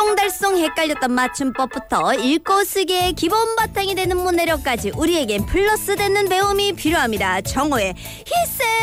알쏭달쏭 헷갈렸던 맞춤법부터 읽고 쓰기의 기본 바탕이 되는 문해력까지 우리에겐 플러스 되는 배움이 필요합니다. 정호의 히세